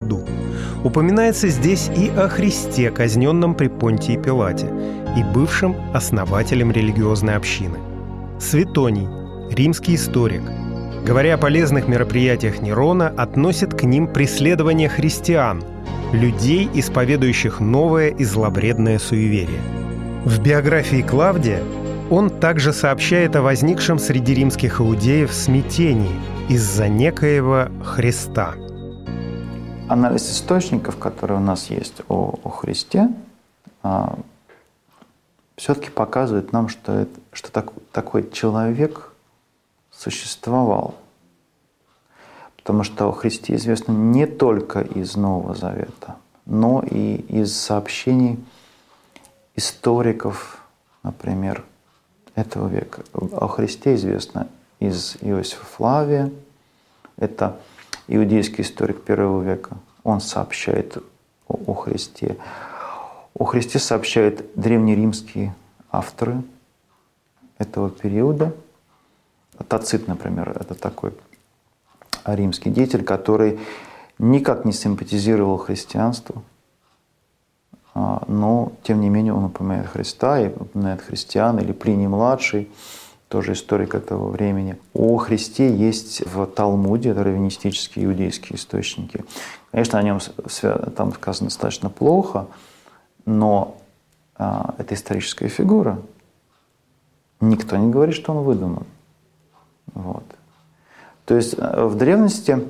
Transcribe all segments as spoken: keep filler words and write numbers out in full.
году. Упоминается здесь и о Христе, казненном при Понтии Пилате, и бывшем основателем религиозной общины. Светоний, римский историк, говоря о полезных мероприятиях Нерона, относит к ним преследование христиан, людей, исповедующих новое и зловредное суеверие. В биографии Клавдия он также сообщает о возникшем среди римских иудеев смятении из-за некоего Христа. Анализ источников, которые у нас есть о, о Христе, а, все-таки показывает нам, что, это, что так, такой человек существовал. Потому что о Христе известно не только из Нового Завета, но и из сообщений историков, например, этого века. О Христе известно из Иосифа Флавия, это иудейский историк первого века. Он сообщает о, о Христе. О Христе сообщают древнеримские авторы этого периода. Тацит, например, это такой римский деятель, который никак не симпатизировал христианству, но, тем не менее, он упоминает Христа и упоминает христиан, или Плиний-младший, тоже историк этого времени. О Христе есть в Талмуде, это раввинистические иудейские источники. Конечно, о нем там сказано достаточно плохо, но а, это историческая фигура. Никто не говорит, что он выдуман. Вот. То есть в древности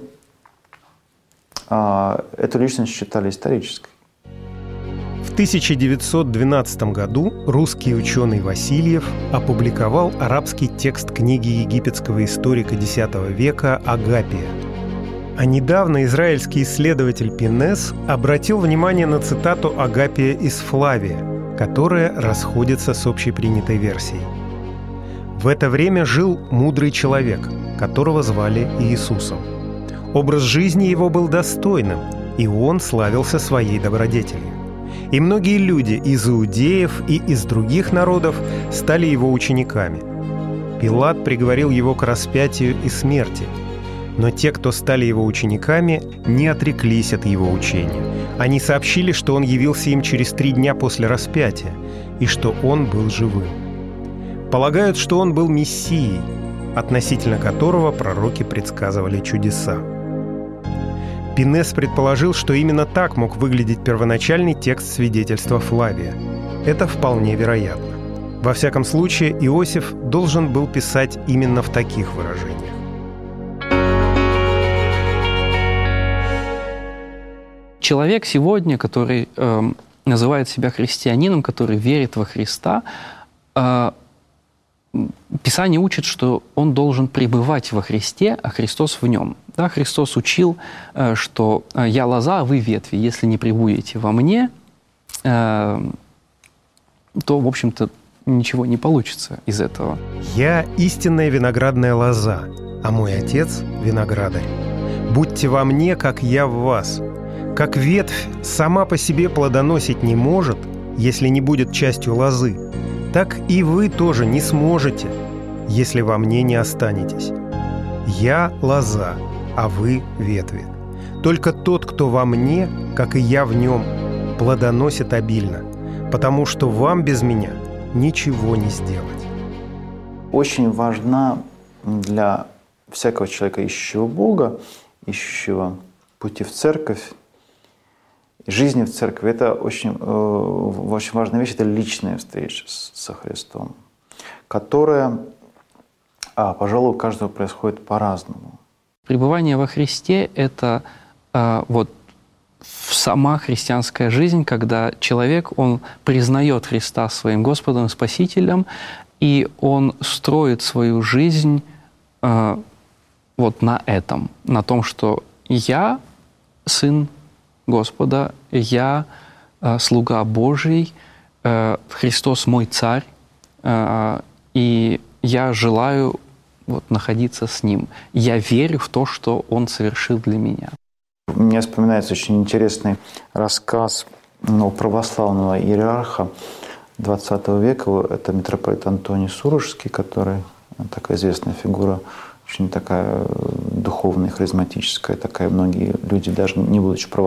а, эту личность считали исторической. В тысяча девятьсот двенадцатом году русский ученый Васильев опубликовал арабский текст книги египетского историка X века Агапия. А недавно израильский исследователь Пинес обратил внимание на цитату Агапия из Флавия, которая расходится с общепринятой версией. В это время жил мудрый человек, которого звали Иисусом. Образ жизни его был достойным, и он славился своей добродетелью. И многие люди из иудеев и из других народов стали его учениками. Пилат приговорил его к распятию и смерти. Но те, кто стали его учениками, не отреклись от его учения. Они сообщили, что он явился им через три дня после распятия, и что он был живым. Полагают, что он был Мессией, относительно которого пророки предсказывали чудеса. Пинес предположил, что именно так мог выглядеть первоначальный текст свидетельства Флавия. Это вполне вероятно. Во всяком случае, Иосиф должен был писать именно в таких выражениях. Человек сегодня, который э, называет себя христианином, который верит во Христа, э, Писание учит, что он должен пребывать во Христе, а Христос в нем. Да, Христос учил, э, что «я лоза, а вы ветви. Если не пребудете во мне, э, то, в общем-то, ничего не получится из этого». «Я истинная виноградная лоза, а мой Отец – виноградарь. Будьте во мне, как я в вас. Как ветвь сама по себе плодоносить не может, если не будет частью лозы, так и вы тоже не сможете, если во мне не останетесь. Я лоза, а вы ветви. Только тот, кто во мне, как и я в нем, плодоносит обильно, потому что вам без меня ничего не сделать». Очень важна для всякого человека, ищущего Бога, ищущего пути в церковь, жизни в церкви, это очень, очень важная вещь, это личная встреча со Христом, которая, а, пожалуй, у каждого происходит по-разному. Пребывание во Христе – это а, вот сама христианская жизнь, когда человек, он признает Христа своим Господом и Спасителем, и он строит свою жизнь а, вот на этом, на том, что я сын Господа, я э, слуга Божий, э, Христос мой царь, э, и я желаю вот, находиться с Ним. Я верю в то, что Он совершил для меня. Мне вспоминается очень интересный рассказ ну, православного иерарха двадцатого века. Это митрополит Антоний Сурожский, который такая известная фигура, очень такая духовная, харизматическая, такая многие люди, даже не будучи православными,